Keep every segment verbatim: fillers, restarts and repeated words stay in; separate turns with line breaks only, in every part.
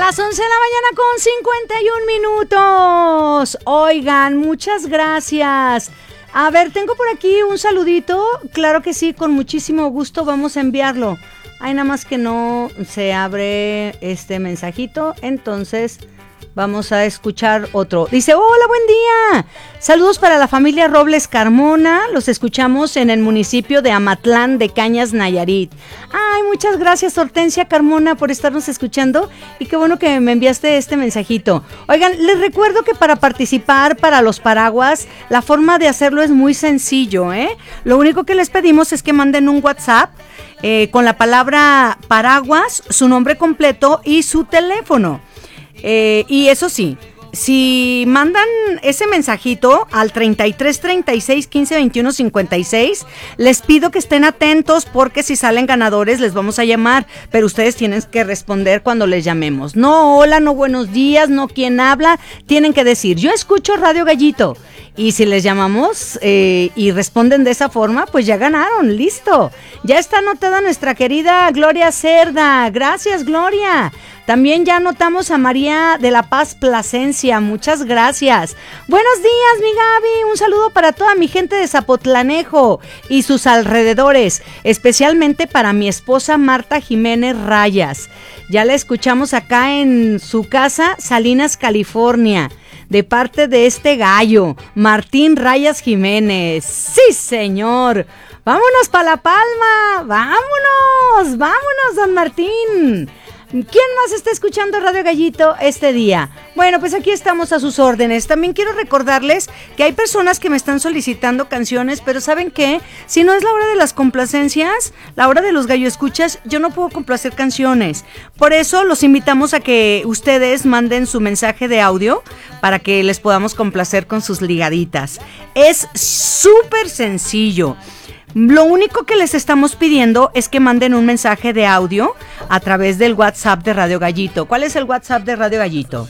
las once de la mañana con cincuenta y un minutos. Oigan, muchas gracias. A ver, tengo por aquí un saludito. Claro que sí, con muchísimo gusto vamos a enviarlo. Hay nada más que no se abre este mensajito, entonces vamos a escuchar otro. Dice, hola, buen día. Saludos para la familia Robles Carmona. Los escuchamos en el municipio de Amatlán de Cañas, Nayarit. Ay, muchas gracias, Hortensia Carmona, por estarnos escuchando. Y qué bueno que me enviaste este mensajito. Oigan, les recuerdo que para participar para los paraguas, la forma de hacerlo es muy sencillo, ¿eh? Lo único que les pedimos es que manden un WhatsApp eh, con la palabra paraguas, su nombre completo y su teléfono. Eh, y eso sí, si mandan ese mensajito al treinta y tres, treinta y seis, quince, veintiuno, cincuenta y seis, les pido que estén atentos porque si salen ganadores les vamos a llamar, pero ustedes tienen que responder cuando les llamemos. No hola, no buenos días, no quién habla, tienen que decir, yo escucho Radio Gallito. Y si les llamamos eh, y responden de esa forma, pues ya ganaron, listo. Ya está anotada nuestra querida Gloria Cerda. Gracias, Gloria. También ya anotamos a María de la Paz Plasencia. Muchas gracias. Buenos días, mi Gaby. Un saludo para toda mi gente de Zapotlanejo y sus alrededores. Especialmente para mi esposa Marta Jiménez Rayas. Ya la escuchamos acá en su casa, Salinas, California. De parte de este gallo, Martín Rayas Jiménez. ¡Sí, señor! ¡Vámonos para La Palma! ¡Vámonos! ¡Vámonos, don Martín! ¿Quién más está escuchando Radio Gallito este día? Bueno, pues aquí estamos a sus órdenes. También quiero recordarles que hay personas que me están solicitando canciones, pero ¿saben qué? Si no es la hora de las complacencias, la hora de los gallo escuchas, yo no puedo complacer canciones. Por eso los invitamos a que ustedes manden su mensaje de audio para que les podamos complacer con sus ligaditas. Es súper sencillo. Lo único que les estamos pidiendo es que manden un mensaje de audio a través del WhatsApp de Radio Gallito. ¿Cuál es el WhatsApp de Radio Gallito?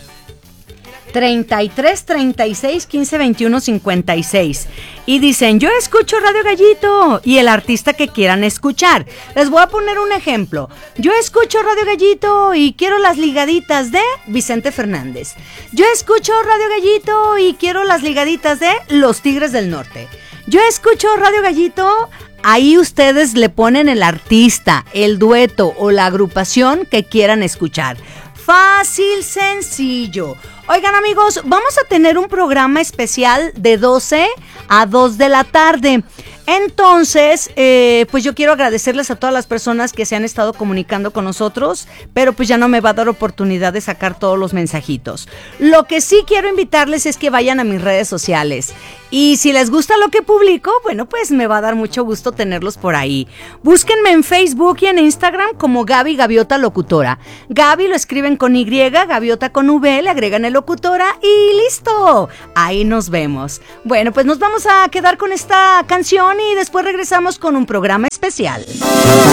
treinta y tres, treinta y seis, quince, veintiuno, cincuenta y seis. Y dicen, yo escucho Radio Gallito y el artista que quieran escuchar. Les voy a poner un ejemplo. Yo escucho Radio Gallito y quiero las ligaditas de Vicente Fernández. Yo escucho Radio Gallito y quiero las ligaditas de Los Tigres del Norte. Yo escucho Radio Gallito, ahí ustedes le ponen el artista, el dueto o la agrupación que quieran escuchar. Fácil, sencillo. Oigan, amigos, vamos a tener un programa especial de doce a dos de la tarde. Entonces, eh, pues yo quiero agradecerles a todas las personas que se han estado comunicando con nosotros, pero pues ya no me va a dar oportunidad de sacar todos los mensajitos. Lo que sí quiero invitarles es que vayan a mis redes sociales. Y si les gusta lo que publico, bueno, pues me va a dar mucho gusto tenerlos por ahí. Búsquenme en Facebook y en Instagram como Gaby Gaviota Locutora. Gaby lo escriben con Y, Gaviota con V, le agregan el locutora y listo. Ahí nos vemos. Bueno, pues nos vamos a quedar con esta canción y después regresamos con un programa especial.